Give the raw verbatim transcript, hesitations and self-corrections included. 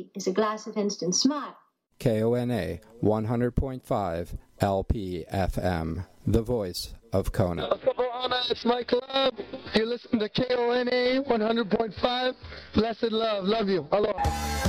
beauty is a glass of instant smile. K O N A one hundred point five L P F M, the voice of Kona. It's my club. You listen to K O N A one hundred point five. Blessed love. Love you. Aloha.